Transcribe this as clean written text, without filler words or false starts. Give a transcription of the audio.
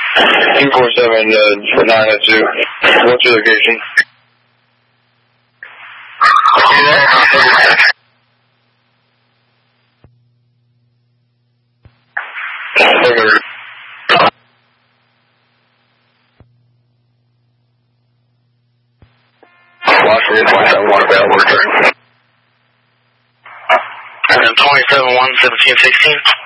247 for 902. What's your location? Washington 271 available return. And then 27-1, 17-16.